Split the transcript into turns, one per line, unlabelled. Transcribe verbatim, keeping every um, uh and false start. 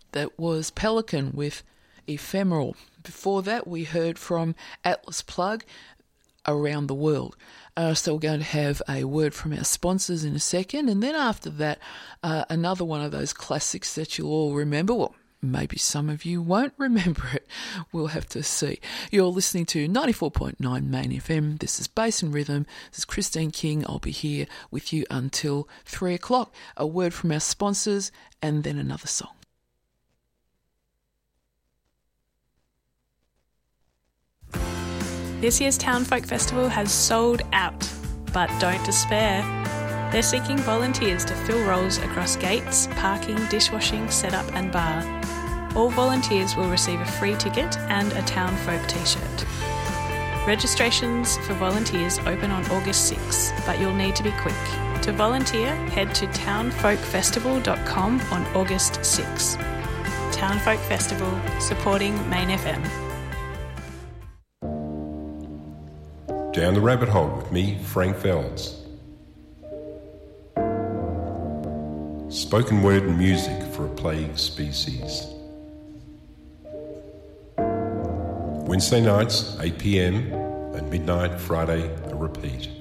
That was Pelican with Ephemeral. Before that, we heard from Atlas Plug, Around the World. Uh, so we're going to have a word from our sponsors in a second, and then after that, uh, another one of those classics that you'll all remember. Well, maybe some of you won't remember it. We'll have to see. You're listening to ninety-four point nine Main F M. This is Bass and Rhythm. This is Christine King. I'll be here with you until three o'clock. A word from our sponsors, and then another song.
This year's Town Folk Festival has sold out, but don't despair. They're seeking volunteers to fill roles across gates, parking, dishwashing, setup and bar. All volunteers will receive a free ticket and a Town Folk t-shirt. Registrations for volunteers open on August sixth, but you'll need to be quick. To volunteer, head to town folk festival dot com on August sixth. Town Folk Festival, supporting Main F M.
Down the Rabbit Hole with me, Frank Felds. Spoken word and music for a plague species. Wednesday nights, eight p.m, and midnight Friday, a repeat.